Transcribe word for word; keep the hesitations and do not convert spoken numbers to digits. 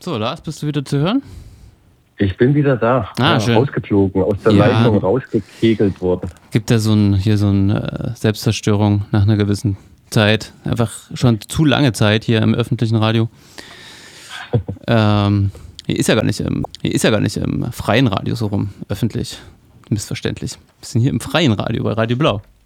So, Lars, bist du wieder zu hören? Ich bin wieder da. Ah, ja, schön. Rausgeflogen, aus der Ja. Leitung rausgekegelt worden. Gibt ja so ein, hier so eine äh, Selbstzerstörung nach einer gewissen Zeit. Einfach schon zu lange Zeit hier im öffentlichen Radio. ähm, hier ist ja gar nicht im, hier ist ja gar nicht im freien Radio so rum, öffentlich. Missverständlich. Wir sind hier im freien Radio bei Radio Blau.